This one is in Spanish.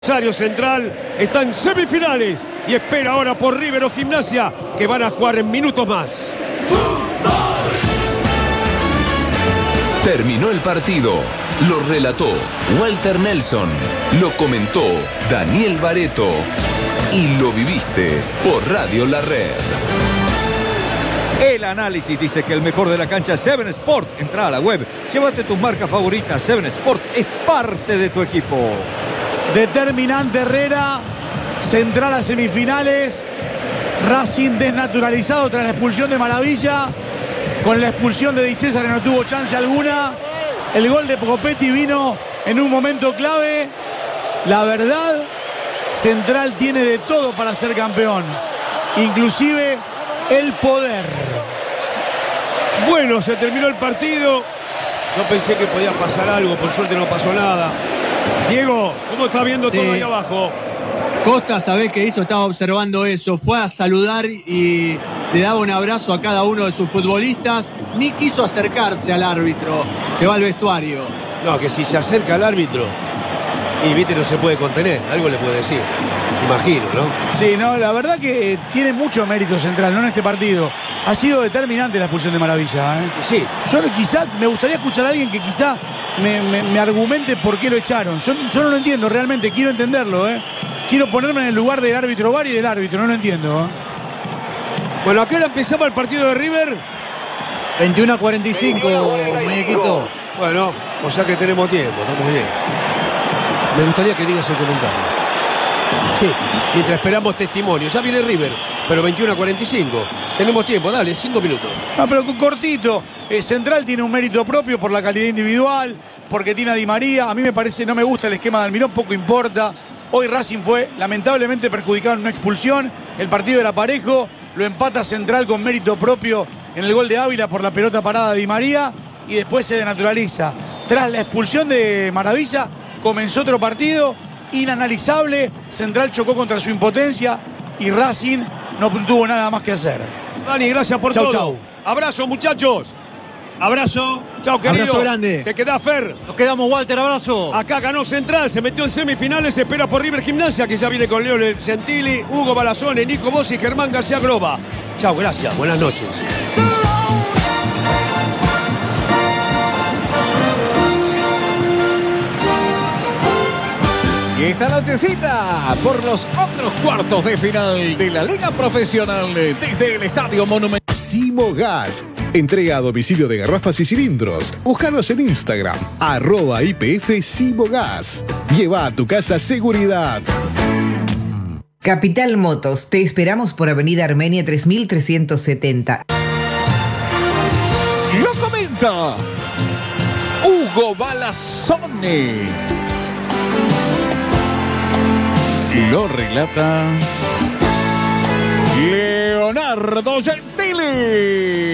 Rosario Central está en semifinales y espera ahora por River o Gimnasia, que van a jugar en minutos más. Terminó el partido. Lo relató Walter Nelson. Lo comentó Daniel Bareto. Y lo viviste por Radio La Red. El análisis dice que el mejor de la cancha es Seven Sport. Entra a la web, llévate tus marcas favoritas. Seven Sport es parte de tu equipo. Determinante Herrera, Central a semifinales, Racing desnaturalizado tras la expulsión de Maravilla, con la expulsión de Di César no tuvo chance alguna, el gol de Copetti vino en un momento clave. La verdad, Central tiene de todo para ser campeón, inclusive el poder. Bueno, se terminó el partido. Yo pensé que podía pasar algo, por suerte no pasó nada. Diego, ¿cómo está viendo todo ahí abajo? Costa, ¿sabés qué hizo? Estaba observando eso. Fue a saludar y le daba un abrazo a cada uno de sus futbolistas. Ni quiso acercarse al árbitro. Se va al vestuario. No, que si se acerca al árbitro y viste no se puede contener, algo le puede decir. Imagino, ¿no? Sí, no, la verdad que tiene mucho mérito Central, no en este partido. Ha sido determinante la expulsión de Maravilla, ¿eh? Sí. Yo quizá, me gustaría escuchar a alguien que quizá me argumente por qué lo echaron. Yo no lo entiendo realmente, quiero entenderlo, ¿eh? Quiero ponerme en el lugar del árbitro VAR y del árbitro, no lo entiendo, ¿eh? Bueno, ¿a qué hora empezaba el partido de River? 21:45, muñequito. Bueno, o sea que tenemos tiempo, estamos bien. Me gustaría que digas el comentario. Sí, mientras esperamos testimonio. Ya viene River, pero 21:45. Tenemos tiempo, dale, 5 minutos. No, pero cortito. Central tiene un mérito propio por la calidad individual, porque tiene a Di María. A mí me parece, no me gusta el esquema de Almirón, poco importa. Hoy Racing fue lamentablemente perjudicado en una expulsión. El partido era parejo, lo empata Central con mérito propio en el gol de Ávila por la pelota parada de Di María y después se denaturaliza. Tras la expulsión de Maravilla, comenzó otro partido inanalizable. Central chocó contra su impotencia y Racing no tuvo nada más que hacer. Dani, gracias por todo. Chau. Abrazo, muchachos. Abrazo. Chao, querido. Abrazo grande. Te quedás, Fer. Nos quedamos, Walter. Abrazo. Acá ganó Central, se metió en semifinales, espera por River Gimnasia, que ya viene con Leonel Gentili, Hugo Balazone, Nico Bossi y Germán García Groba. Chao, gracias. Buenas noches. Y esta nochecita por los otros cuartos de final de la Liga Profesional desde el Estadio Monumental. Simogas. Entrega a domicilio de garrafas y cilindros. Búscanos en Instagram, @IPF Simogas. Lleva a tu casa seguridad. Capital Motos, te esperamos por Avenida Armenia 3370. Lo comenta Hugo Balazone. Lo relata Leonardo Gentili.